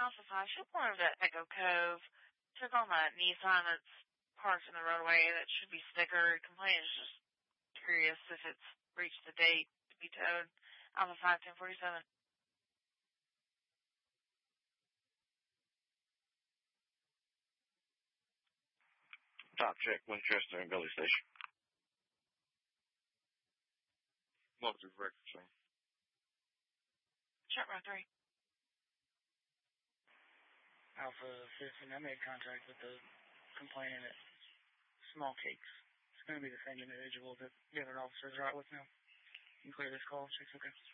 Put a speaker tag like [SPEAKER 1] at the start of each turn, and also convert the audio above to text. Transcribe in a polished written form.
[SPEAKER 1] Alpha 5, should pull into Echo Cove. Took on that Nissan that's parked in the roadway that should be stickered. Complaint is just curious if it's reached the date to be towed. Alpha 5, 1047.
[SPEAKER 2] Top check, Winchester and Billy Station. What was your record, sir?
[SPEAKER 1] Shut row 3.
[SPEAKER 3] Alpha 15, I made contact with the complainant at Small Cakes. It's going to be the same individual that the other officers are out with now. You can clear this call, 6 okay.